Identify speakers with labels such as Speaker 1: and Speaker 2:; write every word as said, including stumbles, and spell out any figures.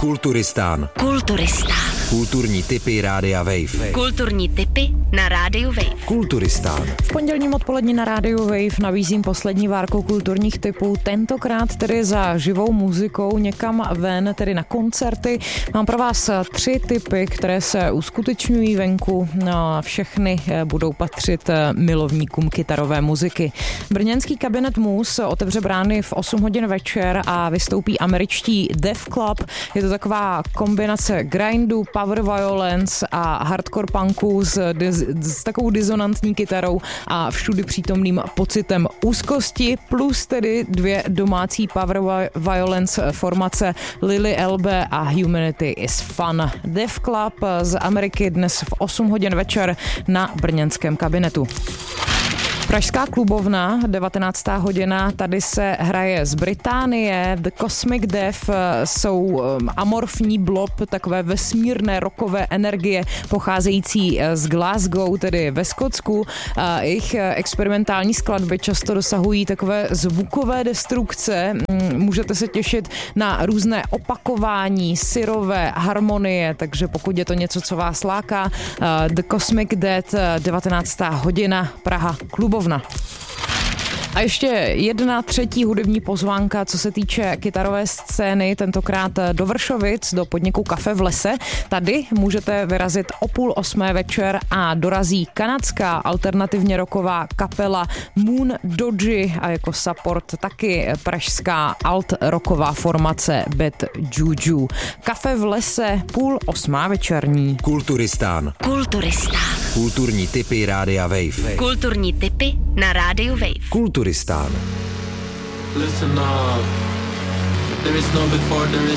Speaker 1: Kulturistán.
Speaker 2: Kulturistán.
Speaker 1: Kulturní tipy Rádia Wave.
Speaker 2: Kulturní tipy na Rádiu Wave.
Speaker 1: Kulturistán.
Speaker 3: V pondělním odpolední na Rádiu Wave nabízím poslední várku kulturních tipů, tentokrát tedy za živou muzikou někam ven, tedy na koncerty. Mám pro vás tři tipy, které se uskutečňují venku. No, všechny budou patřit milovníkům kytarové muziky. Brněnský kabinet Mus otevře brány v osm hodin večer a vystoupí američtí Def Club. Je to taková kombinace grindu, power violence a hardcore punku s, s takovou disonantní kytarou a všudy přítomným pocitem úzkosti, plus tedy dvě domácí power violence formace Lily L B a Humanity is Fun. Def Club z Ameriky dnes v osm hodin večer na brněnském kabinetu. Pražská klubovna, devatenáctá hodina, tady se hraje z Británie. The Cosmic Death jsou amorfní blob, takové vesmírné rockové energie pocházející z Glasgow, tedy ve Skotsku. Jejich experimentální skladby často dosahují takové zvukové destrukce. Můžete se těšit na různé opakování, syrové harmonie, takže pokud je to něco, co vás láká, The Cosmic Death, devatenáctá hodina, Praha, klubovna. A ještě jedna třetí hudební pozvánka, co se týče kytarové scény, tentokrát do Vršovic, do podniku Kafe v lese. Tady můžete vyrazit o půl osmé večer a dorazí kanadská alternativně rocková kapela Moon Dodgy a jako support taky pražská alt rocková formace Bad Juju. Kafe v lese, půl osmá večerní.
Speaker 1: Kulturistán.
Speaker 2: Kulturistán.
Speaker 1: Kulturní tipy Rádia Wave.
Speaker 2: Kulturní tipy na Rádiu Wave.
Speaker 1: Kulturistán.
Speaker 4: Listen up. There is no before, there is